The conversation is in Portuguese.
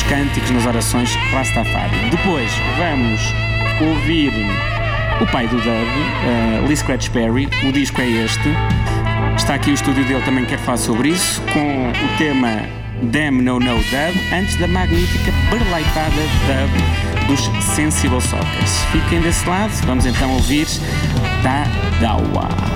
nos cânticos, nas orações Rastafari. Depois vamos ouvir o pai do dub, Lee Scratch Perry. O disco é este. Está aqui o estúdio dele, também quer falar sobre isso, com o tema Damn No No Dub, antes da magnífica berleitada dub dos Sensible Sockers. Fiquem desse lado, vamos então ouvir Da Dawa.